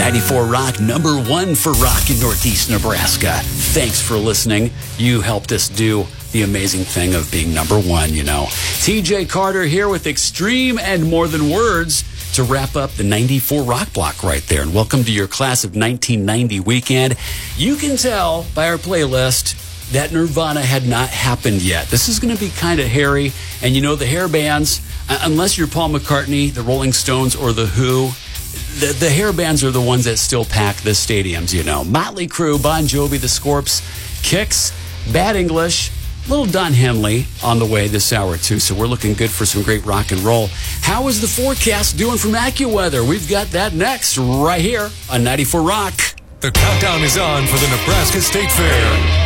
94 Rock, #1 for rock in Northeast Nebraska. Thanks for listening. You helped us do the amazing thing of being #1, you know. TJ Carter here with Extreme and More Than Words to wrap up the 94 Rock Block right there. And welcome to your class of 1990 weekend. You can tell by our playlist that Nirvana had not happened yet. This is going to be kind of hairy. And you know, the hair bands, unless you're Paul McCartney, the Rolling Stones, or the Who, the hair bands are the ones that still pack the stadiums, you know. Motley Crue, Bon Jovi, the Scorps, Kicks, Bad English, little Don Henley on the way this hour, too. So we're looking good for some great rock and roll. How is the forecast doing from AccuWeather? We've got that next right here on 94 Rock. The countdown is on for the Nebraska State Fair.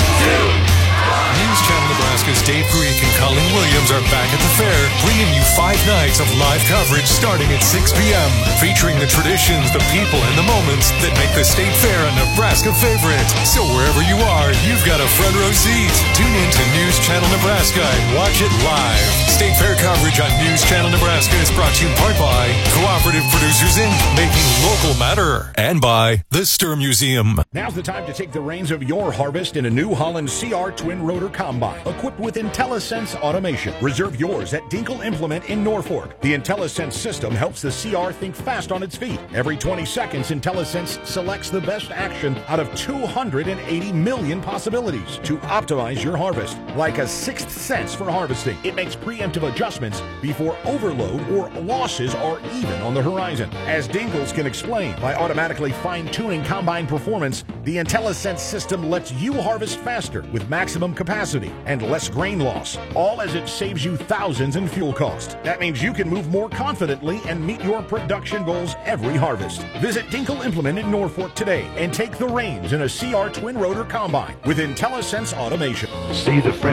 News Channel Nebraska's Dave Greek and Colin Williams are back at the fair, bringing you 5 nights of live coverage starting at 6 p.m., featuring the traditions, the people, and the moments that make the State Fair a Nebraska favorite. So wherever you are, you've got a front row seat. Tune in to News Channel Nebraska and watch it live. State Fair coverage on News Channel Nebraska is brought to you in part by Cooperative Producers Inc., making local matter, and by the Stir Museum. Now's the time to take the reins of your harvest in a New Holland CR Twin Rotor Combine, equipped with IntelliSense automation. Reserve yours at Dinkle Implement in Norfolk. The IntelliSense system helps the CR think fast on its feet. Every 20 seconds, IntelliSense selects the best action out of 280 million possibilities to optimize your harvest. Like a sixth sense for harvesting, it makes preemptive adjustments before overload or losses are even on the horizon. As Dinkles can explain, by automatically fine-tuning combine performance, the IntelliSense system lets you harvest faster with maximum capacity and less grain loss, all as it saves you thousands in fuel cost. That means you can move more confidently and meet your production goals every harvest. Visit Dinkle Implement in Norfolk today and take the reins in a CR Twin Rotor Combine with IntelliSense automation. See the